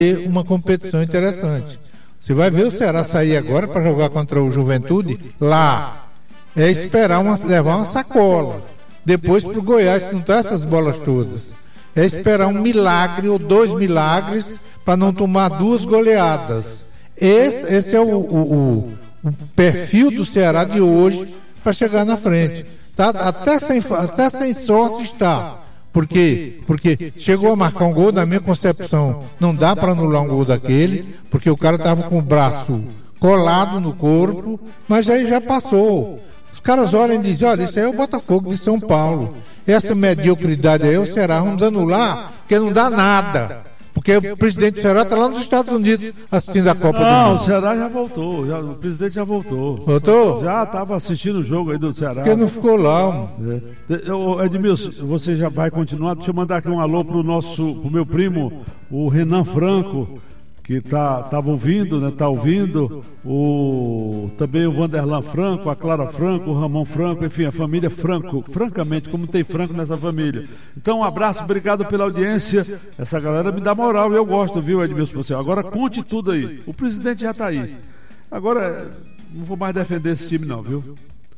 uma competição interessante. Você vai ver o Ceará sair agora para jogar contra o Juventude lá. É esperar levar uma sacola. Depois para o Goiás, que não tá essas bolas todas. É esperar um milagre ou 2 milagres para não tomar 2 goleadas. Esse é o perfil do Ceará de hoje para chegar na frente. Tá? Até sem sorte está. Por quê? Porque chegou a marcar um gol, na minha concepção, não dá para anular um gol daquele, porque o cara estava com o braço colado no corpo, mas aí já passou. Os caras olham e dizem, olha, isso aí é o Botafogo de São Paulo. Essa mediocridade aí, o Ceará, vamos anular, porque não dá nada. Porque o presidente do Ceará está lá nos Estados Unidos assistindo a Copa do Mundo. Não, o Ceará já voltou, o presidente já voltou. Voltou? Já estava assistindo o jogo aí do Ceará. Porque não ficou lá. Edmilson, você já vai continuar? Deixa eu mandar aqui um alô pro meu primo, o Renan Franco, que estava ouvindo, né? Tá ouvindo. Também o Vanderlan Franco, a Clara Franco, o Ramon Franco, enfim, a família Franco, francamente, como tem Franco nessa família. Então, um abraço, obrigado pela audiência. Essa galera me dá moral e eu gosto, viu, Edmilson? Você. Agora conte tudo aí. O presidente já está aí. Agora, não vou mais defender esse time, não, viu?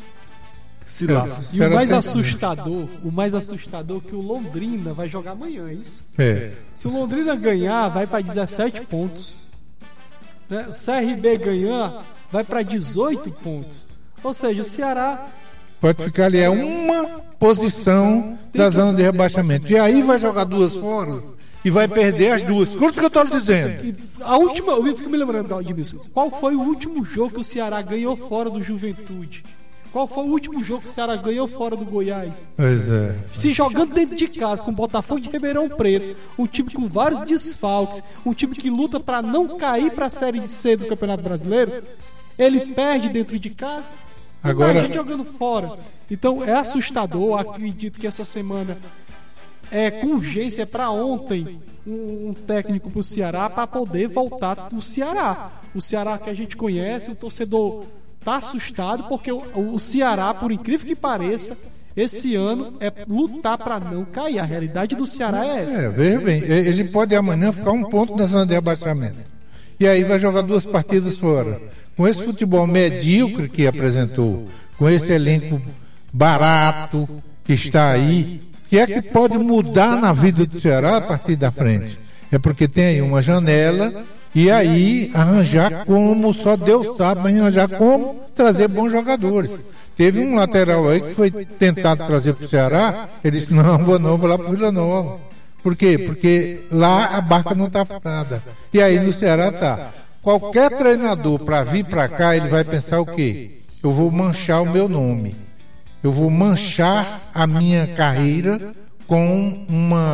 Se lasca. E o mais assustador é que o Londrina vai jogar amanhã, é isso? É. Se o Londrina ganhar, vai para 17 pontos. Né? O CRB ganhar, vai para 18 pontos. Ou seja, o Ceará pode ficar ali a uma posição da zona de rebaixamento. E aí vai jogar 2 fora e vai perder as 2. Escuta o que eu estou dizendo. Eu fico me lembrando, Edmilson, qual foi o último jogo que o Ceará ganhou fora do Juventude? Qual foi o último jogo que o Ceará ganhou fora do Goiás? Pois é. Se jogando dentro de casa com o Botafogo de Ribeirão Preto, um time com vários desfalques, um time que luta para não cair para a Série C do Campeonato Brasileiro, ele perde dentro de casa. Agora a gente jogando fora. Então é assustador. Acredito que essa semana com urgência para ontem um técnico para o Ceará para poder voltar o Ceará. O Ceará que a gente conhece, o torcedor tá assustado porque o Ceará, por incrível que pareça, esse ano é lutar para não cair. A realidade do Ceará é essa. Veja bem, ele pode amanhã ficar 1 ponto na zona de rebaixamento. E aí vai jogar 2 partidas fora. Com esse futebol medíocre que apresentou, com esse elenco barato que está aí, que é que pode mudar na vida do Ceará a partir da frente? É porque tem aí uma janela. E aí arranjar como, só Deus sabe, arranjar como trazer bons jogadores. Teve um lateral aí que foi tentado trazer para o Ceará, ele disse, não vou lá para Vila Nova. Por quê? Porque lá a barca não está furada. E aí no Ceará tá. Qualquer treinador para vir para cá, ele vai pensar o quê? Eu vou manchar o meu nome. Eu vou manchar a minha carreira com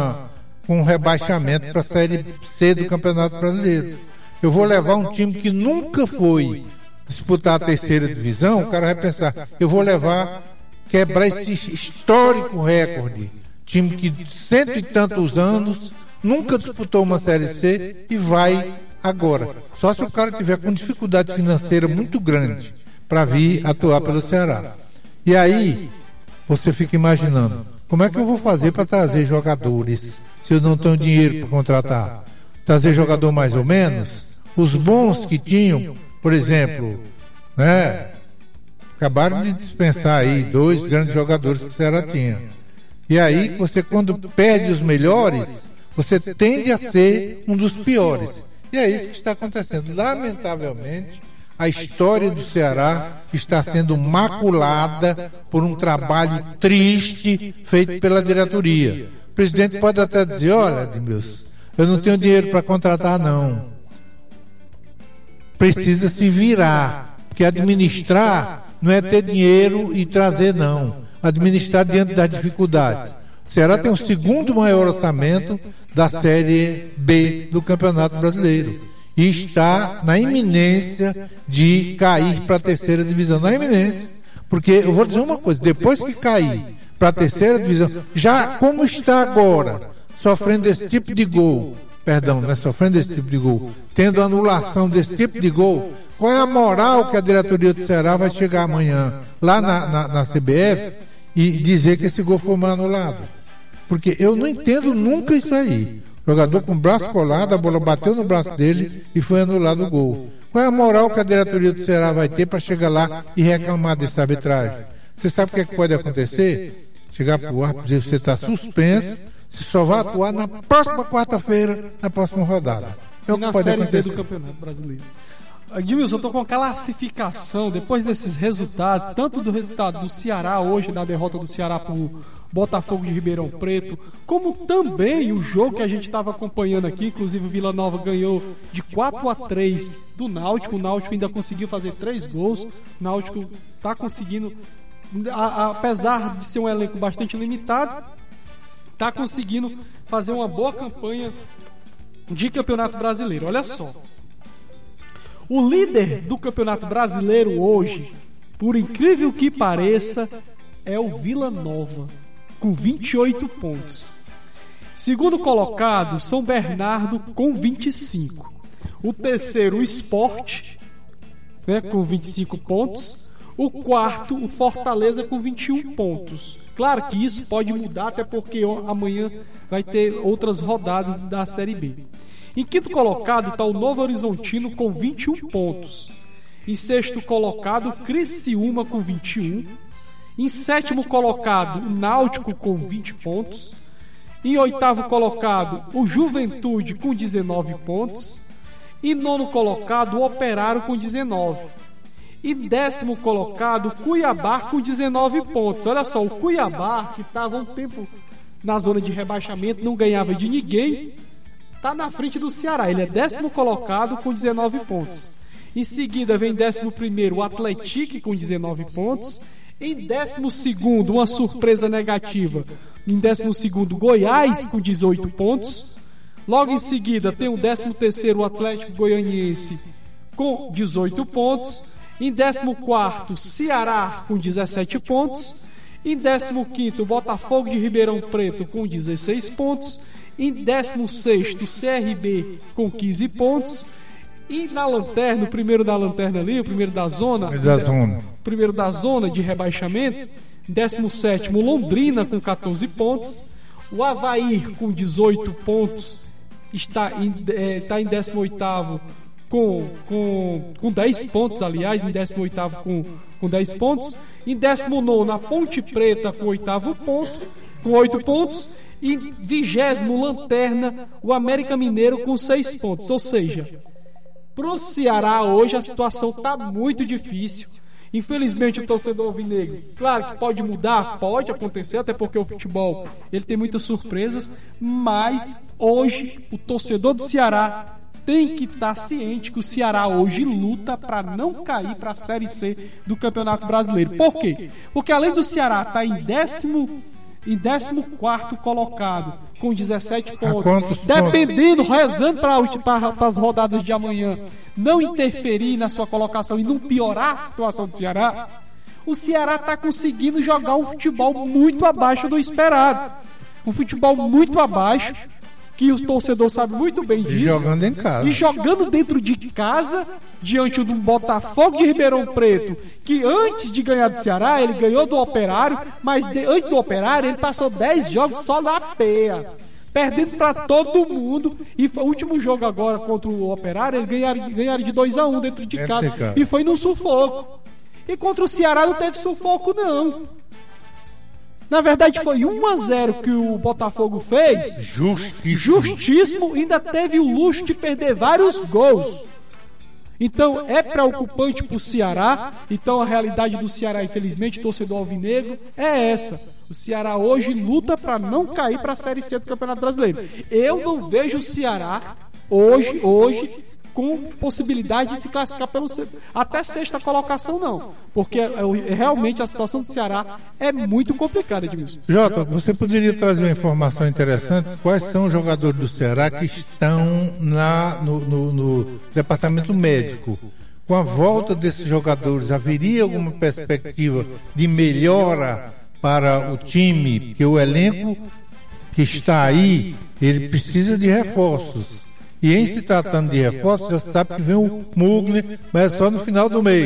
um rebaixamento para a Série C do Campeonato Brasileiro. Eu vou levar um time que nunca foi disputar a 3ª divisão, o cara vai pensar, eu vou quebrar esse histórico recorde. Time que 100 e tantos anos nunca disputou uma Série C e vai agora. Só se o cara tiver com dificuldade financeira muito grande para vir atuar pelo Ceará. E aí, você fica imaginando, como é que eu vou fazer para trazer jogadores se eu não tenho dinheiro para contratar? Trazer jogador mais ou menos? Os bons que tinham, por exemplo, né, acabaram de dispensar aí 2 grandes jogadores que o Ceará tinha. E aí, você quando perde os melhores, você tende a ser um dos piores. E é isso que está acontecendo. Lamentavelmente, a história do Ceará está sendo maculada por um trabalho triste feito pela diretoria. O presidente pode até dizer, olha, Edmilson, eu não tenho dinheiro para contratar, não. Precisa se virar, porque administrar não é ter dinheiro e trazer, não. Administrar diante das dificuldades. O Ceará tem o 2º maior orçamento da Série B do Campeonato Brasileiro e está na iminência de cair para a 3ª divisão. Na iminência, porque eu vou dizer uma coisa, depois que cair para a 3ª divisão, já como está agora, sofrendo esse tipo de gol, tendo anulação desse tipo de gol, qual é a moral que a diretoria do Ceará vai chegar amanhã lá na CBF e dizer que esse gol foi mal anulado? Porque eu não entendo nunca isso aí. Jogador com o braço colado, a bola bateu no braço dele e foi anulado o gol. Qual é a moral que a diretoria do Ceará vai ter para chegar lá e reclamar dessa arbitragem? Você sabe o que, é que pode acontecer? Chegar para o árbitro e dizer que você está suspenso, você só vai atuar na próxima quarta-feira, na próxima rodada. É o que na pode Série B acontecer. do Campeonato Brasileiro. Edmilson, eu estou com a classificação, depois desses resultados, tanto do resultado do Ceará hoje, da derrota do Ceará para o Botafogo de Ribeirão Preto, como também o jogo que a gente estava acompanhando aqui, inclusive o Vila Nova ganhou de 4-3 do Náutico, o Náutico ainda conseguiu fazer 3 gols, o Náutico está conseguindo, apesar de ser um elenco bastante limitado, está conseguindo fazer uma boa campanha de Campeonato Brasileiro. Olha só, o líder do Campeonato Brasileiro hoje, por incrível que pareça, é o Vila Nova, com 28 pontos. Segundo colocado, São Bernardo, com 25. O terceiro, o Sport, né, com 25 pontos. O quarto, o Fortaleza, com 21 pontos. Claro que isso pode mudar, até porque amanhã vai ter outras rodadas da Série B. Em quinto colocado está o Novo Horizontino com 21 pontos. Em sexto colocado, Criciúma com 21. Em sétimo colocado, o Náutico com 20 pontos. Em oitavo colocado, o Juventude com 19 pontos. Em nono colocado, o Operário com 19. E décimo colocado, Cuiabá com 19 pontos. Olha só, o Cuiabá, que estava um tempo na zona de rebaixamento, não ganhava de ninguém, está na frente do Ceará. Ele é décimo colocado com 19 pontos. Em seguida vem 11º o Atlético com 19 pontos. Em 12º, uma surpresa negativa, em 12º Goiás com 18 pontos. Logo em seguida tem o 13º o Atlético Goianiense com 18 pontos. Em 14º Ceará com 17 pontos. Em 15º o Botafogo de Ribeirão Preto com 16 pontos. Em 16º, CRB com 15 pontos. E na lanterna, o primeiro da lanterna ali, o primeiro da zona, primeiro da zona de rebaixamento, 17º, Londrina com 14 pontos. O Avaí com 18 pontos está em 18º com 10 pontos, aliás, em 18º com 10 pontos. Em 19º, a Ponte Preta com 8º ponto, com 8 pontos. E 20º, lanterna, o América Mineiro com 6 pontos. Ou seja, pro Ceará hoje a situação está muito difícil. Infelizmente o torcedor alvinegro, claro que pode mudar, pode acontecer, até porque o futebol ele tem muitas surpresas, mas hoje o torcedor do Ceará tem que estar ciente que o Ceará hoje luta para não cair para a Série C do Campeonato Brasileiro. Por quê? Porque além do Ceará estar em 14º colocado com 17 pontos, dependendo, rezando para as rodadas de amanhã não interferir na sua colocação e não piorar a situação do Ceará, o Ceará está conseguindo jogar um futebol muito abaixo do esperado, um futebol muito abaixo, que o torcedor sabe muito bem disso. E jogando em casa. E jogando dentro de casa, diante do Botafogo de Ribeirão Preto, que antes de ganhar do Ceará, ele ganhou do Operário, mas antes do Operário, ele passou 10 jogos só na peia, perdendo para todo mundo. E foi o último jogo agora contra o Operário, eles ganharam de 2-1 dentro de casa. E foi num sufoco. E contra o Ceará não teve sufoco, não. Na verdade foi 1-0 que o Botafogo fez. Justíssimo. Ainda teve o luxo de perder vários gols. Então é preocupante para o Ceará. Então a realidade do Ceará, infelizmente, torcedor alvinegro, é essa. O Ceará hoje luta para não cair para a Série C do Campeonato Brasileiro. Eu não vejo o Ceará hoje com possibilidade de se classificar até sexta colocação, não. Porque realmente a situação do Ceará é muito complicada, Edmilson. Jota, você poderia trazer uma informação interessante? Quais são os jogadores do Ceará que estão no departamento médico? Com a volta desses jogadores, haveria alguma perspectiva de melhora para o time? Porque o elenco que está aí, ele precisa de reforços. E em se tratando de reforço, já sabe que vem o Mugni, mas é só no final do mês.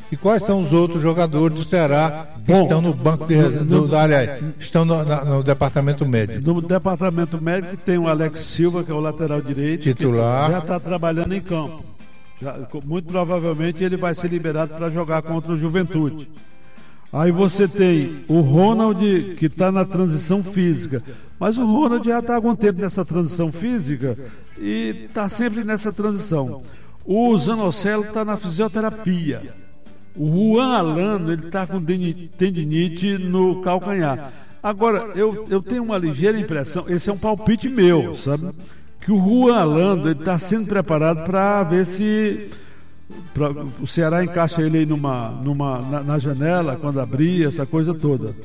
E quais são os outros jogadores do Ceará que estão no banco de aliás, estão no departamento médico? No departamento médico tem o Alex Silva, que é o lateral direito, titular, que já está trabalhando em campo. Muito provavelmente ele vai ser liberado para jogar contra o Juventude. Aí você tem o Ronald, que está na transição física. Mas o Ronald já está há algum tempo nessa transição física e está sempre nessa transição. O Zanocelo está na fisioterapia. O Juan Alano, ele está com tendinite no calcanhar. Agora, eu tenho uma ligeira impressão, esse é um palpite meu, sabe? Que o Juan Alano está sendo preparado para ver se o Ceará encaixa ele aí na janela, quando abrir, essa coisa toda.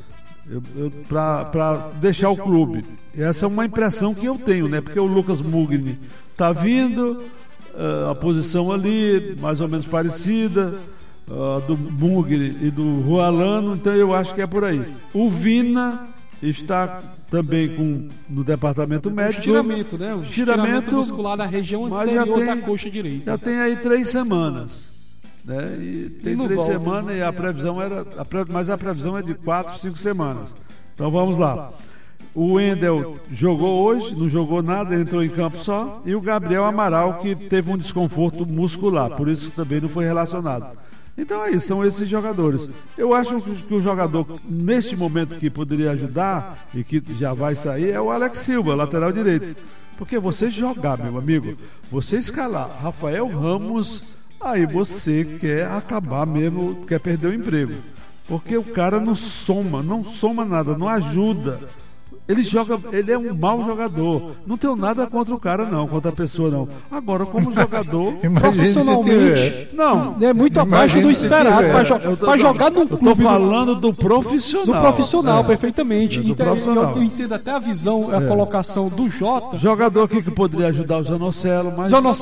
Para deixar o clube. Essa é uma impressão que eu tenho, né? Porque o Lucas Mugni está vindo, a posição ali, mais ou menos parecida, do Mugni e do Rualano, então eu acho que é por aí. O Vina está também no departamento médico. Estiramento, né? O estiramento muscular na região anterior da coxa direita. Já tem aí 3 semanas. Né? E tem 3 semanas e a previsão mas a previsão é de 4, 5 semanas. Então vamos lá. O Wendel jogou hoje, não jogou nada, entrou em campo só. E o Gabriel Amaral, que teve um desconforto muscular, por isso também não foi relacionado. Então é isso, são esses jogadores. Eu acho que o jogador, neste momento, que poderia ajudar e que já vai sair, é o Alex Silva, lateral direito. Porque você jogar, meu amigo, você escalar Rafael Ramos, aí você quer acabar mesmo, quer perder o emprego. Porque o cara não soma nada, não ajuda. Ele é um mau jogador. Não tenho nada contra o cara, não, contra a pessoa, não. Agora, como jogador, profissionalmente, não. É muito abaixo do esperado para jogar no clube. Eu tô falando do profissional. Do profissional, perfeitamente. Eu entendo até a visão, a colocação do Jota. Jogador aqui que poderia ajudar o Zanocelo.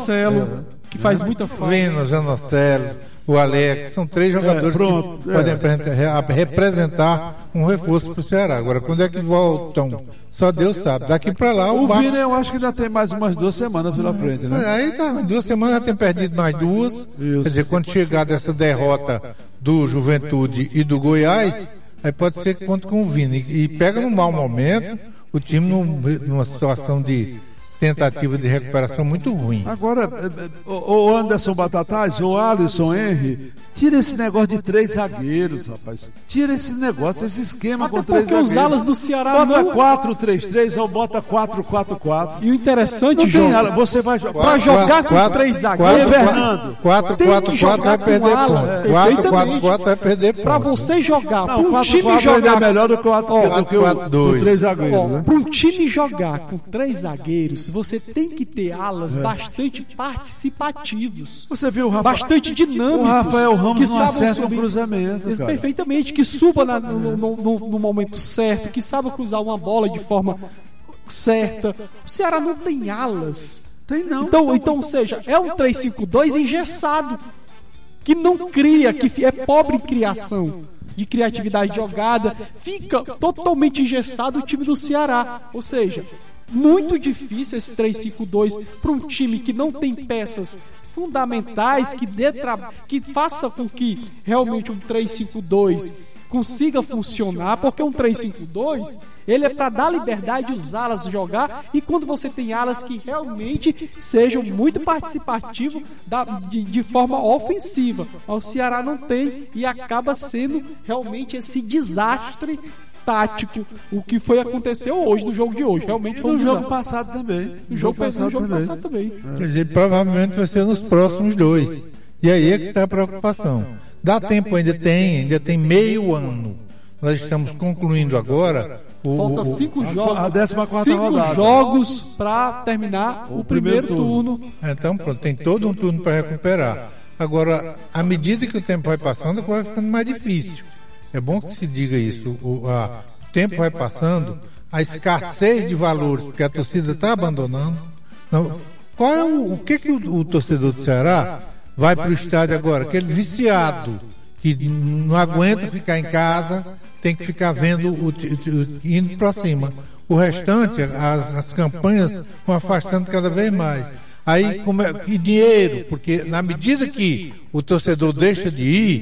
Que faz muita falta. Vina, Zanocelo, o Alex, são 3 jogadores que podem representar um reforço para o Ceará. Agora, quando é que voltam? Só Deus sabe. Daqui para lá o Vina, eu acho que ainda tem mais umas 2 semanas pela frente, né? Aí tá, 2 semanas já tem perdido mais 2. Isso. Quer dizer, quando chegar dessa derrota do Juventude e do Goiás, aí pode ser que conte com o Vina. E pega num mau momento o time numa situação de tentativa de recuperação muito ruim. Agora, o Anderson Batatais, o Alisson Henry, tira esse negócio de 3 zagueiros, rapaz. Tira esse negócio, esse esquema até com 3 zagueiros. Os alas do Ceará bota 4-3-3 ou bota 4-4-4. E o interessante, João, você vai para jogar com 3 zagueiros, Fernando, 4-4-4 vai perder ponto. 4-4-4 vai perder ponto. Para você jogar, para um time jogar é melhor do que o 4-4-2. 3 zagueiros, né? Para um time jogar com 3 zagueiros, você tem que ter alas bastante participativos. Você viu bastante dinâmicos. O Rafael Ramos não acerta o cruzamento. Perfeitamente, que suba no momento certo, que saiba cruzar uma bola de forma certa. O Ceará não tem alas. Tem não. Então, ou seja, é um 3-5-2 engessado, que não cria, que é pobre em criação, de criatividade de jogada, fica totalmente engessado o time do Ceará. Ou seja, muito difícil esse 3-5-2 para um time que não tem peças fundamentais que faça com que realmente um 3-5-2 consiga funcionar, porque um 3-5-2 ele é para dar liberdade aos alas jogar, e quando você tem alas que realmente sejam muito participativos de forma ofensiva, o Ceará não tem, e acaba sendo realmente esse desastre tático, o que aconteceu hoje, no jogo de hoje. Realmente foi um desastre. No jogo passado também. No jogo passado também. Quer dizer, provavelmente vai ser nos próximos 2. E aí é que está a preocupação. Dá tempo, ainda tem meio ano. Nós estamos concluindo agora. Falta 5 jogos. A 14ª 5 rodada. jogos para terminar o primeiro turno. Então, pronto, tem todo um turno para recuperar. Agora, à medida que o tempo vai passando, vai ficando mais difícil. É bom que se diga isso. O tempo vai passando, a escassez de valores, porque a torcida está abandonando. Não, qual é o que o torcedor do Ceará vai para o estádio agora? Aquele viciado que não aguenta ficar em casa, tem que ficar vendo indo para cima. O restante, as campanhas vão afastando cada vez mais. Aí, e dinheiro, porque na medida que o torcedor deixa de ir,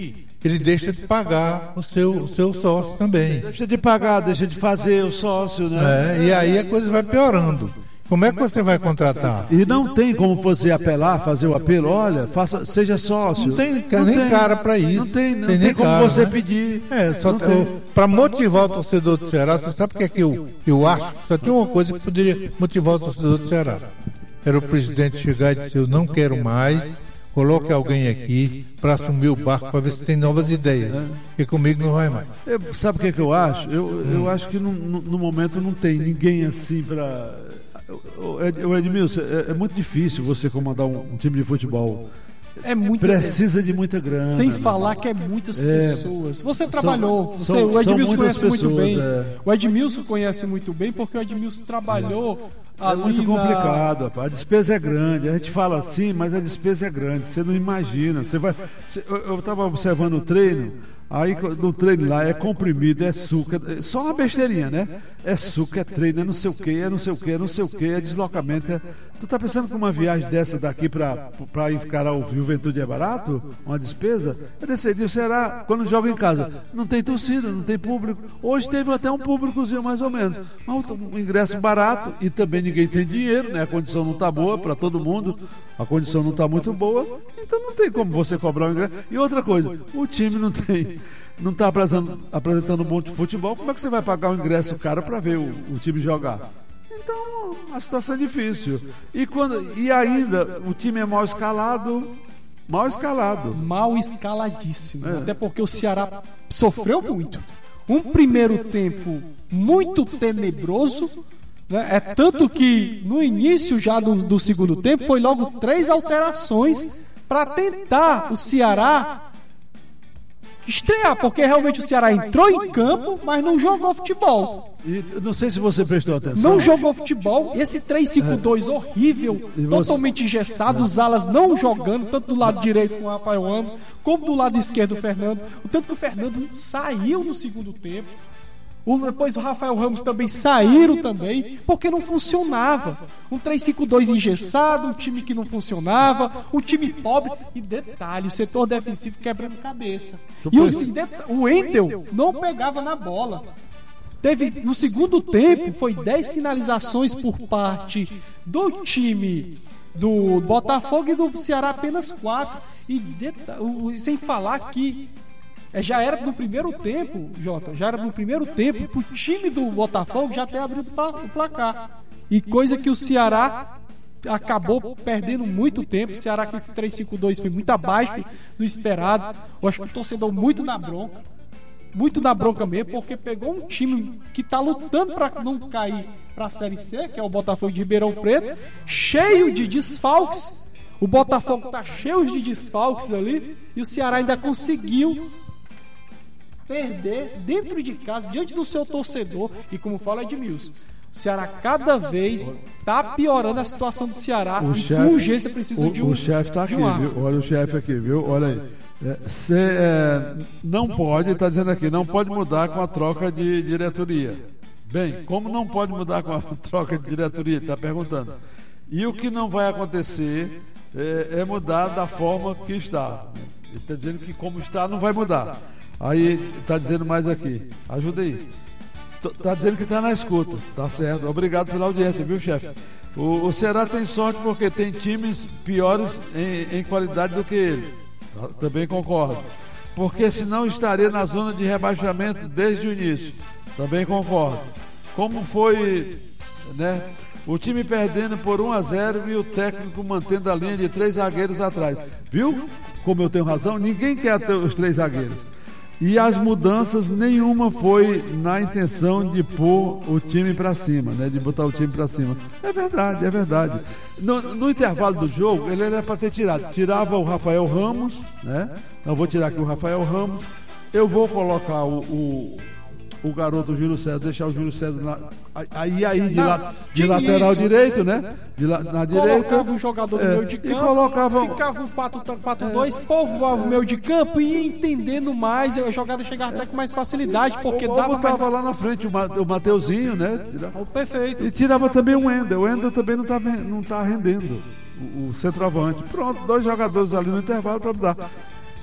ele deixa de pagar o seu sócio também. Deixa de pagar, deixa de fazer o sócio, né? E aí a coisa vai piorando. Como é que você vai contratar? E não tem como você apelar, fazer o apelo, olha, seja sócio. Não tem nem cara para isso. Não tem como cara, você pedir. Para motivar o torcedor do Ceará, você sabe o que é que eu acho? Só tem uma coisa que poderia motivar o torcedor do Ceará. Era o presidente chegar e dizer, eu não quero mais, coloque alguém aqui para assumir o barco para ver se tem novas ideias. Porque comigo não vai mais. Sabe o que eu acho? Eu acho que no momento não tem ninguém assim para... Edmilson, é muito difícil você comandar um time de futebol. Precisa de muita grana. Sem falar que é muitas pessoas. Você trabalhou, o Edmilson conhece muito bem. O Edmilson conhece muito bem porque o Edmilson trabalhou ali. É muito complicado, rapaz. A despesa é grande. A gente fala assim, mas a despesa é grande. Você não imagina. Eu estava observando o treino. Aí no treino lá é comprimido, é suco, só uma besteirinha, né? É suco, é treino, é não sei o que, é não sei o que, é não sei o que, é deslocamento. Tu tá pensando que uma viagem dessa daqui pra encarar o Juventude é barato? Uma despesa? Eu decidi, o Ceará, quando joga em casa, não tem torcida, não tem público. Hoje teve até um públicozinho mais ou menos. Mas um ingresso barato e também ninguém tem dinheiro, né? A condição não tá boa pra todo mundo, a condição não tá muito boa, então não tem como você cobrar um ingresso. E outra coisa, o time não está apresentando um bom de futebol, como é que você vai pagar um ingresso caro para ver o time jogar? Então, a situação é difícil. E ainda, o time é mal escalado. Mal escaladíssimo. Até porque o Ceará sofreu muito. Um primeiro tempo muito tenebroso, né? É tanto que no início já do segundo tempo foi logo 3 alterações para tentar o Ceará estrear, porque realmente o Ceará entrou em campo, mas não jogou futebol. E não sei se você prestou atenção. Não jogou futebol. Esse 3-5-2 horrível, totalmente engessado, os alas não jogando, tanto do lado direito com o Rafael Ramos, como do lado esquerdo o Fernando. O tanto que o Fernando saiu no segundo tempo. Depois o Rafael Ramos também saíram também, porque não funcionava. Um 3-5-2 engessado, um time que não funcionava, um time pobre. E detalhe, o setor defensivo quebrando cabeça. E o Wendel não pegava na bola. No segundo tempo, foi 10 finalizações por parte do time do Botafogo e do Ceará apenas 4. E sem falar que já era no primeiro tempo, Jota, pro time do Botafogo já ter abrido o placar. E coisa que o Ceará acabou perdendo muito tempo. O Ceará com esse 3-5-2 foi muito abaixo do esperado. Eu acho que o torcedor muito na bronca mesmo, porque pegou um time que tá lutando para não cair para a Série C, que é o Botafogo de Ribeirão Preto, cheio de desfalques. O Botafogo tá cheio de desfalques ali e o Ceará ainda conseguiu perder dentro de casa, diante do seu torcedor. E como fala Edmilson, o Ceará cada vez está piorando a situação do Ceará. Com urgência precisa de um. O chefe está aqui, viu? Olha o chefe aqui, viu? Olha aí. Não pode, está dizendo aqui, não pode mudar com a troca de diretoria. Bem, como não pode mudar com a troca de diretoria? Está perguntando. E o que não vai acontecer é mudar da forma que está. Ele está dizendo que como está não vai mudar. Aí está dizendo mais aqui, ajuda aí. Está dizendo que está na escuta, tá certo. Obrigado pela audiência, viu, chefe? O Ceará tem sorte porque tem times piores em qualidade do que ele. Também concordo. Porque senão estaria na zona de rebaixamento desde o início. Também concordo. Como foi, né? O time perdendo por 1-0 e o técnico mantendo a linha de 3 zagueiros atrás. Viu? Como eu tenho razão, ninguém quer ter os 3 zagueiros. E as mudanças, nenhuma foi na intenção de pôr o time para cima, né? De botar o time para cima. É verdade. No intervalo do jogo, ele era para ter tirado. Tirava o Rafael Ramos, né? Eu vou tirar aqui o Rafael Ramos. Eu vou colocar o garoto Júlio César, deixar o Júlio César de lateral isso, direito, né? Na direita. Colocava um jogador no meio de campo, ficava um 4-4-2, povoava o meio de campo e ia entendendo mais, a jogada chegava até com mais facilidade, porque dava. Botava lá na frente o Mateuzinho, né? Perfeito. E tirava também o Wendel. O Wendel também não tá rendendo. O centroavante. Pronto, 2 jogadores ali no intervalo para mudar.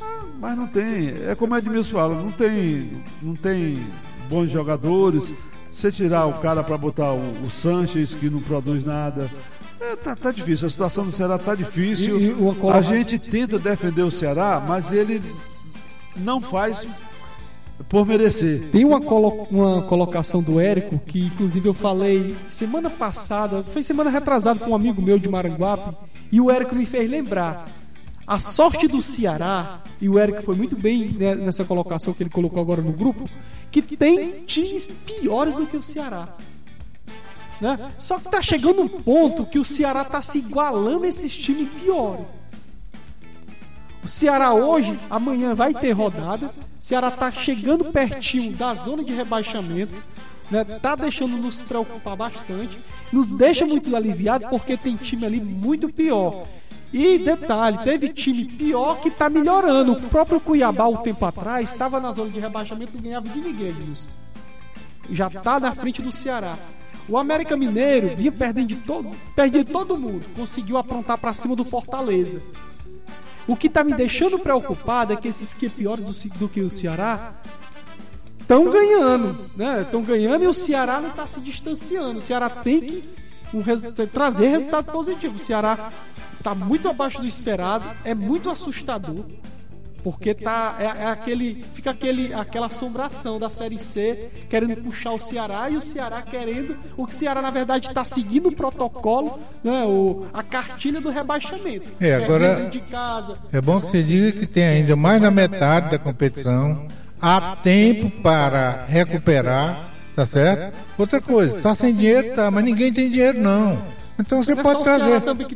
mas não tem. É como o Edmilson fala, não tem bons jogadores. Você tirar o cara para botar o Sanches, que não produz nada. Tá difícil, a situação do Ceará tá difícil. A gente tenta defender o Ceará, mas ele não faz por merecer. Tem uma colocação do Érico, que inclusive eu falei semana passada, foi semana retrasada com um amigo meu de Maranguape, e o Érico me fez lembrar. A sorte do Ceará, e o Érico foi muito bem, né, nessa colocação que ele colocou agora no grupo, que tem times piores do que o Ceará. Né? Só que tá chegando um ponto que o Ceará tá se igualando a esses times piores. O Ceará hoje, amanhã vai ter rodada. O Ceará tá chegando pertinho da zona de rebaixamento, né? Tá deixando nos preocupar bastante. Nos deixa muito aliviado porque tem time ali muito pior. E detalhe, teve time pior que tá melhorando. O próprio Cuiabá, um tempo atrás, estava na zona de rebaixamento e não ganhava de ninguém, Edmilson. Já tá na frente do Ceará. O América Mineiro vinha perdendo todo mundo. Conseguiu aprontar para cima do Fortaleza. O que tá me deixando preocupado é que esses que é piores do que o Ceará estão ganhando, né? Estão ganhando e o Ceará não está se distanciando. O Ceará tem que trazer resultado positivo. O Ceará está muito abaixo do esperado, é muito assustador. Porque fica aquela assombração da Série C querendo puxar o Ceará e o Ceará querendo. O que o Ceará, na verdade, está seguindo o protocolo, né, a cartilha do rebaixamento. Agora de casa. É bom que você diga que tem ainda mais da metade da competição. Há tempo para recuperar, tá certo? Outra coisa, tá sem dinheiro, tá, mas ninguém tem dinheiro, não. Então você pode trazer.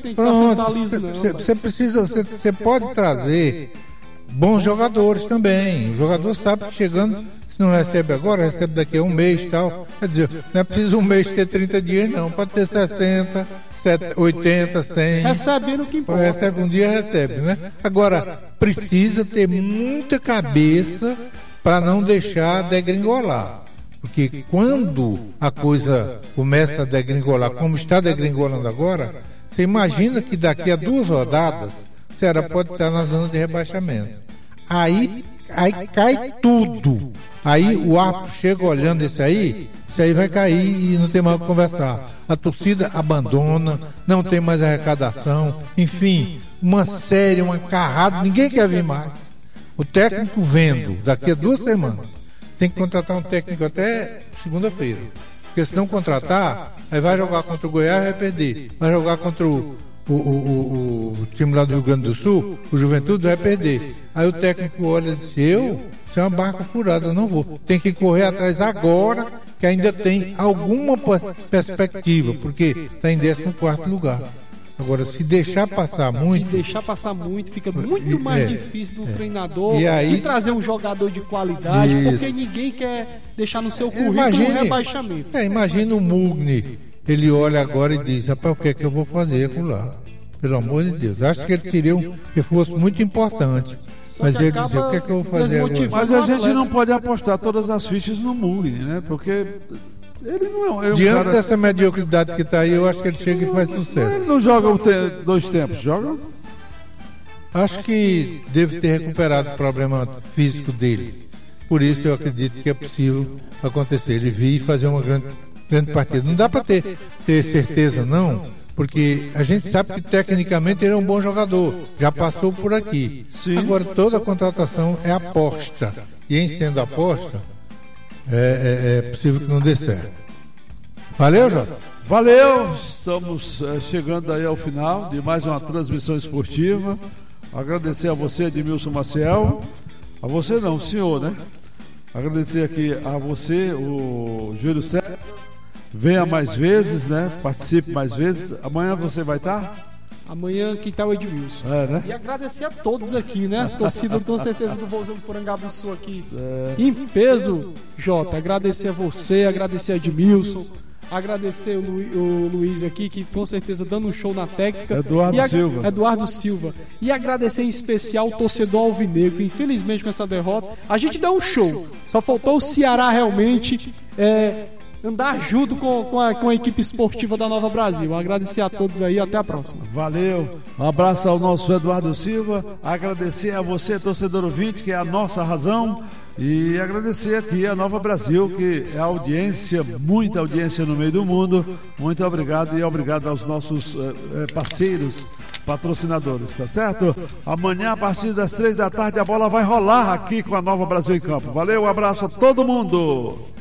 Você pode trazer bons jogadores também. O jogador sabe que chegando, se não recebe agora, recebe daqui a um mês e tal. Quer dizer, não é preciso um mês ter 30 dias, não. Pode ter 60, 80, 100. Recebendo o que importa. Recebe um dia, recebe, né? Agora, precisa ter muita cabeça para não deixar degringolar. Porque quando a coisa começa a degringolar, como está degringolando agora, você imagina que daqui a 2 rodadas o Ceará pode estar na zona de rebaixamento. Aí cai tudo. Aí o árbitro chega olhando isso aí vai cair e não tem mais o que conversar. A torcida abandona, não tem mais arrecadação, enfim, uma carrada, ninguém quer vir mais. O técnico vendo, daqui a 2 semanas, tem que contratar um técnico até segunda-feira. Porque se não contratar, aí vai jogar contra o Goiás e vai perder. Vai jogar contra o time lá do Rio Grande do Sul, o Juventude vai perder. Aí o técnico olha e diz: isso é uma barca furada, eu não vou. Tem que correr atrás agora, que ainda tem alguma perspectiva, porque está em 14º lugar. Agora, se deixar passar muito... fica muito mais difícil do treinador de trazer um jogador de qualidade, porque ninguém quer deixar no seu currículo um rebaixamento. Imagina o Mugni, ele olha agora e diz: rapaz, o que é que eu vou fazer com lá? Pelo amor de Deus. Acho que ele seria um reforço muito importante. Mas ele dizia: o que é que eu vou fazer agora? Mas a gente não pode apostar todas as fichas no Mugni, né? Porque... ele não é diante dessa mediocridade que está aí, eu acho que ele chega e faz sucesso. Ele não joga 2 tempos, joga? Acho que deve ter recuperado o problema físico dele. Por isso eu acredito que é possível acontecer. Ele vir e fazer uma grande partida. Não dá para ter certeza, não, porque a gente sabe que tecnicamente ele é um bom jogador. Já passou por aqui. Sim. Agora toda contratação é aposta. E em sendo aposta, é possível que não dê certo. Valeu, Jota? Valeu, estamos chegando aí ao final de mais uma transmissão esportiva. Agradecer a você, Edmilson Maciel. A você não, o senhor, né? Agradecer aqui a você, o Júlio César. Venha mais vezes, né? Participe mais vezes. Amanhã você vai estar? Amanhã quem tá o Edmilson. Né? E agradecer a todos aqui, né? Torcida, com certeza, do Vozão de Porangabuçu aqui. Em peso, Jota. Agradecer a você, agradecer a Edmilson. Agradecer o Luiz aqui, que com certeza dando um show na técnica. Eduardo Silva. E agradecer em especial o torcedor alvinegro, que infelizmente com essa derrota, a gente deu um show. Só faltou o Ceará realmente andar junto com a equipe esportiva da Nova Brasil. Agradecer a todos aí, até a próxima. Valeu, um abraço ao nosso Eduardo Silva, agradecer a você, torcedor ouvinte, que é a nossa razão, e agradecer aqui a Nova Brasil, que é audiência, muita audiência no meio do mundo. Muito obrigado, e obrigado aos nossos parceiros, patrocinadores, tá certo? Amanhã, a partir das 3 da tarde, a bola vai rolar aqui com a Nova Brasil em campo. Valeu, um abraço a todo mundo!